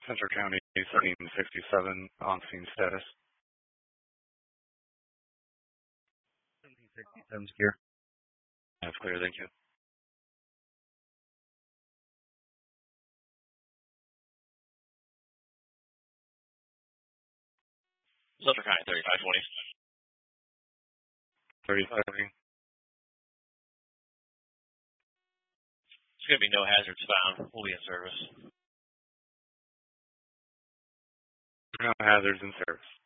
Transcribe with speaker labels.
Speaker 1: Central County 1367 on scene status.
Speaker 2: 1767's clear.
Speaker 1: That's clear, thank you.
Speaker 3: Central County 3520.
Speaker 1: 35.
Speaker 3: There's going to be no hazards found. We'll be in service.
Speaker 1: No hazards in service.